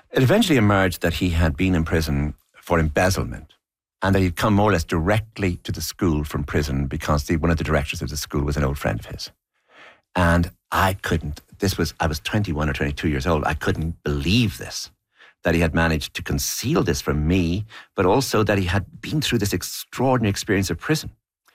It eventually emerged that he had been in prison for embezzlement and that he'd come more or less directly to the school from prison because one of the directors of the school was an old friend of his. And I was 21 or 22 years old. I couldn't believe this, that he had managed to conceal this from me, but also that he had been through this extraordinary experience of prison.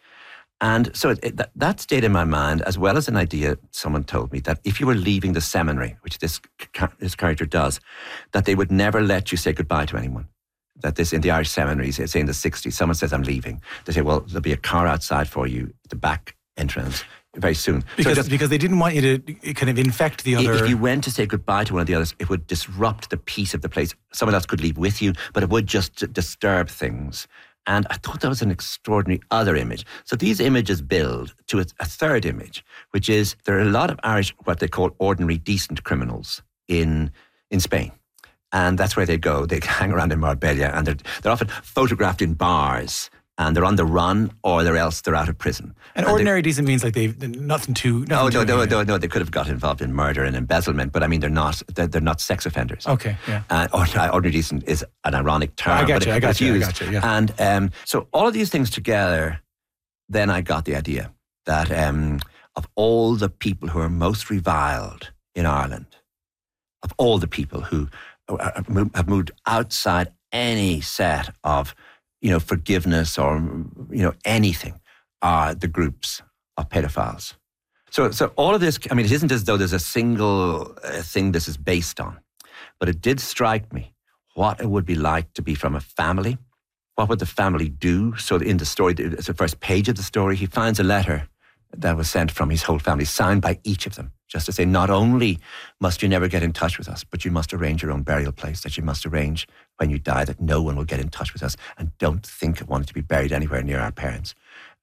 And so that stayed in my mind, as well as an idea someone told me that if you were leaving the seminary, which this character does, that they would never let you say goodbye to anyone. That this in the Irish seminaries, say in the 60s, someone says, I'm leaving. They say, well, there'll be a car outside for you at the back entrance very soon. Because they didn't want you to kind of infect the other. If you went to say goodbye to one of the others, it would disrupt the peace of the place. Someone else could leave with you, but it would just disturb things. And I thought that was an extraordinary other image. So these images build to a third image, which is there are a lot of Irish, what they call ordinary decent criminals in Spain. And that's where they go. They hang around in Marbella, and they're often photographed in bars, and they're on the run, or they're out of prison. And ordinary decent means like they've nothing too. No. They could have got involved in murder and embezzlement, but I mean they're not sex offenders. Okay, yeah. Ordinary decent is an ironic term. I got you. Yeah. And so all of these things together, then I got the idea that of all the people who are most reviled in Ireland, of all the people who have moved outside any set of forgiveness or anything, are the groups of pedophiles. So all of this, I mean, it isn't as though there's a single thing this is based on, but it did strike me what it would be like to be from a family. What would the family do? So in the story, it's the first page of the story, he finds a letter that was sent from his whole family, signed by each of them, just to say, not only must you never get in touch with us, but you must arrange your own burial place, that you must arrange when you die that no one will get in touch with us, and don't think of wanting to be buried anywhere near our parents.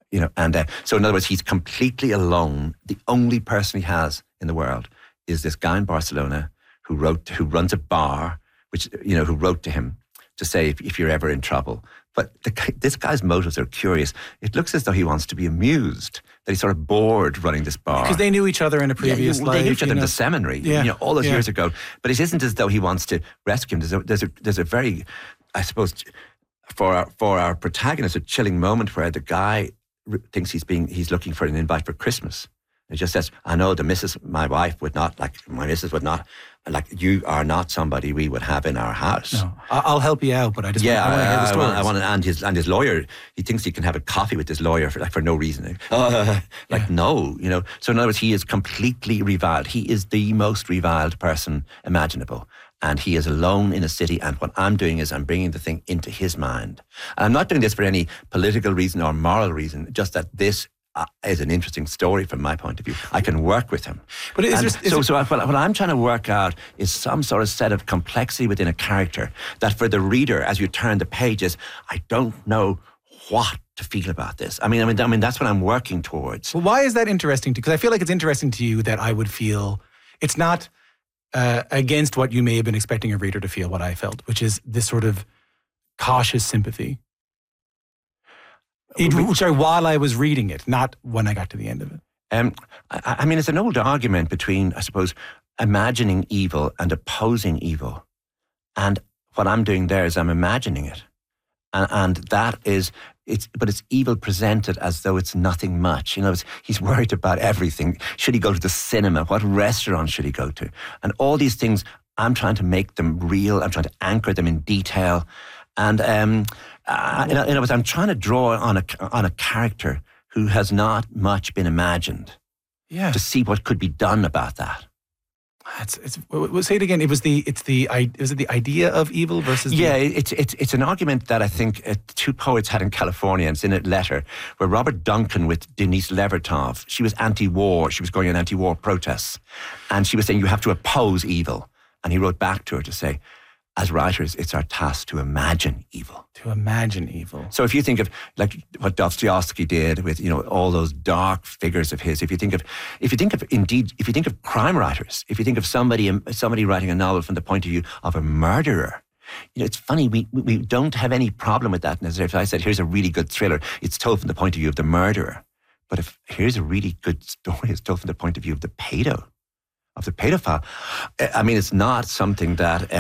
So in other words, he's completely alone. The only person he has in the world is this guy in Barcelona who runs a bar, who wrote to him to say, if you're ever in trouble. But this guy's motives are curious. It looks as though he wants to be amused, that he's sort of bored running this bar. Because they knew each other in a previous life. They knew each other in the seminary, all those years ago. But it isn't as though he wants to rescue him. There's a very, I suppose, for our protagonist, a chilling moment where the guy thinks he's looking for an invite for Christmas. It just says, I know my wife would not, my missus would not, you are not somebody we would have in our house. No, I'll help you out, but I want to hear the stories. And his lawyer, he thinks he can have a coffee with his lawyer for no reason. No, So in other words, he is completely reviled. He is the most reviled person imaginable. And he is alone in a city, and what I'm doing is I'm bringing the thing into his mind. And I'm not doing this for any political reason or moral reason, just that this is an interesting story from my point of view. I can work with him. But what I'm trying to work out is some sort of set of complexity within a character that for the reader, as you turn the pages, I don't know what to feel about this. I mean, that's what I'm working towards. Well, why is that interesting to you? Because I feel like it's interesting to you that I would feel, it's not against what you may have been expecting a reader to feel, what I felt, which is this sort of cautious sympathy. While I was reading it, not when I got to the end of it. I mean, it's an old argument between, I suppose, imagining evil and opposing evil. And what I'm doing there is I'm imagining it. And that is, but it's evil presented as though it's nothing much. He's worried about everything. Should he go to the cinema? What restaurant should he go to? And all these things, I'm trying to make them real. I'm trying to anchor them in detail. And in other words, I'm trying to draw on a character who has not much been imagined. Yeah. To see what could be done about that. Say it again. Was it the idea of evil versus? Yeah, it's an argument that I think two poets had in California, and it's in a letter where Robert Duncan with Denise Levertov. She was anti-war. She was going on anti-war protests, and she was saying you have to oppose evil. And he wrote back to her to say, as writers, it's our task to imagine evil. To imagine evil. So if you think of what Dostoevsky did with all those dark figures of his, if you think of crime writers, if you think of somebody writing a novel from the point of view of a murderer, it's funny we don't have any problem with that. And as if I said, here's a really good thriller, it's told from the point of view of the murderer. But if here's a really good story, it's told from the point of view of the pedophile. I mean, it's not something that